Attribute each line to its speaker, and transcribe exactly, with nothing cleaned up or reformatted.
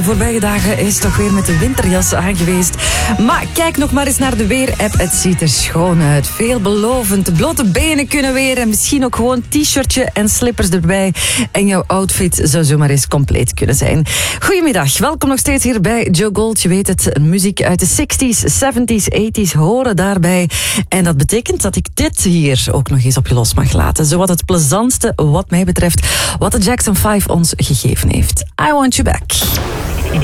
Speaker 1: Voorbije dagen is toch weer met de winterjas aangeweest. Maar kijk nog maar eens naar de weer-app. Het ziet er schoon uit. Veelbelovend. Blote benen kunnen weer. En misschien ook gewoon t-shirtje en slippers erbij. En jouw outfit zou zomaar eens compleet kunnen zijn. Goedemiddag. Welkom nog steeds hier bij Joe Gold. Je weet het, muziek uit de zestig's, zeventig's, tachtig's horen daarbij. En dat betekent dat ik dit hier ook nog eens op je los mag laten. Zowat het plezantste wat mij betreft wat de Jackson vijf ons gegeven heeft. I Want You Back.